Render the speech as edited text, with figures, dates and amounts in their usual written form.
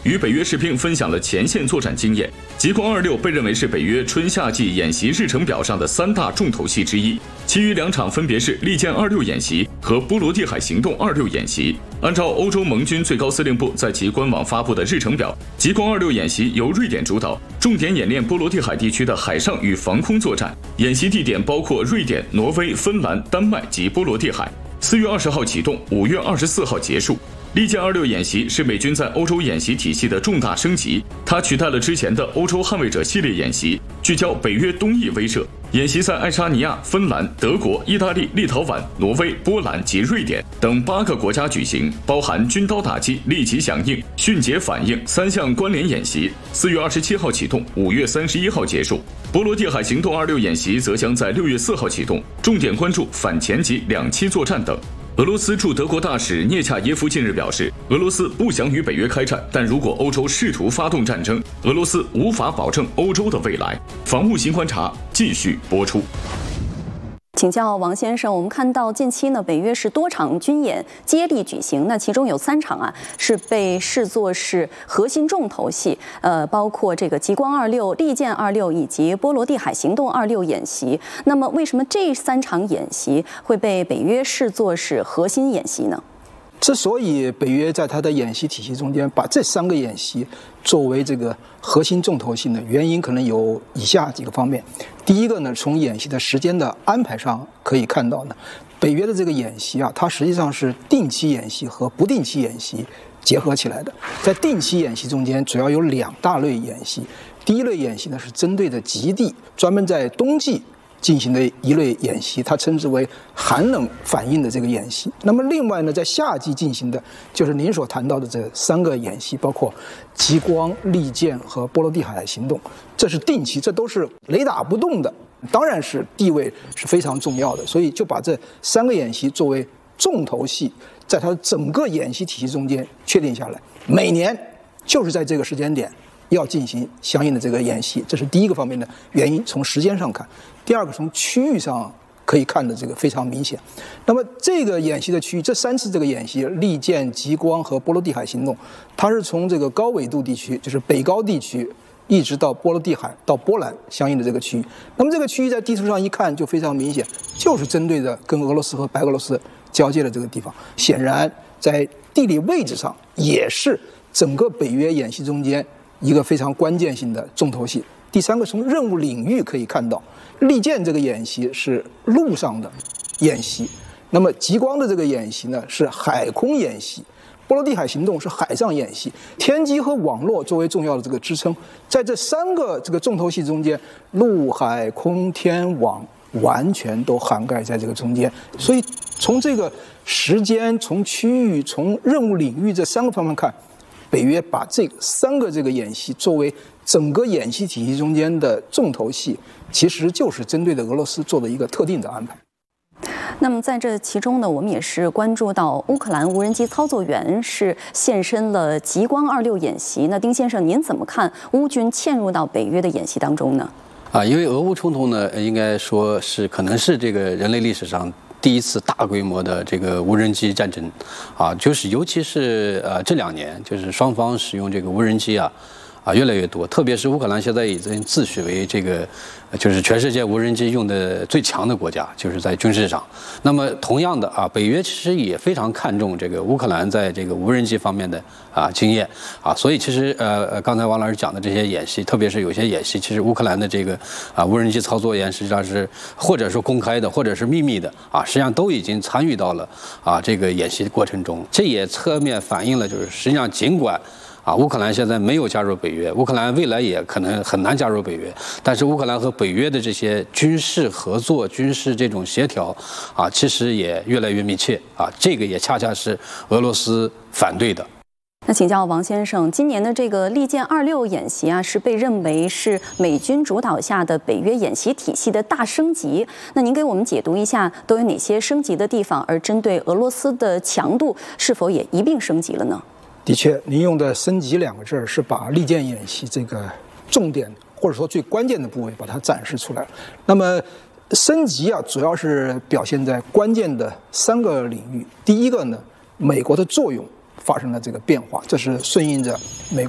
与北约士兵分享了前线作战经验。极光26被认为是北约春夏季演习日程表上的3大重头戏之一，其余2场分别是利剑26演习和波罗的海行动26演习。按照欧洲盟军最高司令部在其官网发布的日程表，极光26演习由瑞典主导，重点演练波罗的海地区的海上与防空作战，演习地点包括瑞典、挪威、芬兰、丹麦及波罗的海。4月20号启动，5月24号结束。利剑26演习是美军在欧洲演习体系的重大升级，它取代了之前的欧洲捍卫者系列演习，聚焦北约东翼威慑。演习在爱沙尼亚、芬兰、德国、意大利、立陶宛、挪威、波兰及瑞典等8个国家举行，包含军刀打击、立即响应、迅捷反应3项关联演习。4月27号启动，5月31号结束。波罗的海行动26演习则将在6月4号启动，重点关注反潜级2栖作战等。俄罗斯驻德国大使涅恰耶夫近日表示，俄罗斯不想与北约开战，但如果欧洲试图发动战争，俄罗斯无法保证欧洲的未来。防务新观察继续播出。 请教王先生，我们看到近期呢，北约是多场军演接力举行，那其中有3场是被视作是核心重头戏，包括这个极光26、利剑26以及波罗的海行动26演习。那么，为什么这3场演习会被北约视作是核心演习呢？ 之所以北约在它的演习体系中间把这3个演习作为这个核心重头戏呢，原因可能有以下几个方面。第一个呢，从演习的时间的安排上可以看到呢，北约的这个演习它实际上是定期演习和不定期演习结合起来的。在定期演习中间，主要有2大类演习。第一类演习呢，是针对的极地，专门在冬季进行的一类演习，它称之为寒冷反应的这个演习。那么另外呢，在夏季进行的就是您所谈到的这3个演习，包括极光、利剑和波罗的海行动，这是定期，这都是雷打不动的，当然是地位是非常重要的，所以就把这3个演习作为重头戏，在它整个演习体系中间确定下来，每年就是在这个时间点要进行相应的这个演习，这是第一个方面的原因，从时间上看。第二个，从区域上可以看的这个非常明显。那么这个演习的区域，这3次这个演习，利剑、极光和波罗的海行动，它是从这个高纬度地区，就是北高地区，一直到波罗的海到波兰相应的这个区域。那么这个区域在地图上一看就非常明显，就是针对着跟俄罗斯和白俄罗斯交界的这个地方。显然在地理位置上也是整个北约演习中间一个非常关键性的重头戏。第3个，从任务领域可以看到，利剑这个演习是陆上的演习，那么极光的这个演习呢是海空演习，波罗的海行动是海上演习，天基和网络作为重要的这个支撑，在这3个这个重头戏中间，陆海空天网完全都涵盖在这个中间。所以从这个时间、从区域、从任务领域这3个方面看，北约把这3个这个演习作为整个演习体系中间的重头戏，其实就是针对的俄罗斯做的一个特定的安排。 那么在这其中呢，我们也是关注到乌克兰无人机操作员是现身了极光26演习。那丁先生，您怎么看乌军嵌入到北约的演习当中呢？ 因为俄乌冲突呢，应该说是可能是这个人类历史上第一次大规模的这个无人机战争，就是尤其是这2年，就是双方使用这个无人机越来越多，特别是乌克兰现在已经自诩为这个就是全世界无人机用的最强的国家，就是在军事上。那么同样的北约其实也非常看重这个乌克兰在这个无人机方面的经验所以其实刚才王老师讲的这些演习，特别是有些演习，其实乌克兰的这个无人机操作员实际上是或者说公开的，或者是秘密的实际上都已经参与到了这个演习过程中。这也侧面反映了，就是实际上尽管乌克兰现在没有加入北约，乌克兰未来也可能很难加入北约，但是乌克兰和北约的这些军事合作、军事这种协调其实也越来越密切这个也恰恰是俄罗斯反对的。 那请教王先生，今年的这个利剑26演习是被认为是美军主导下的北约演习体系的大升级。那您给我们解读一下都有哪些升级的地方，而针对俄罗斯的强度是否也一并升级了呢？ 的确，您用的升级2个字是把利剑演习这个重点或者说最关键的部位把它展示出来了。那么升级主要是表现在关键的3个领域。第一个呢，美国的作用发生了这个变化，这是顺应着美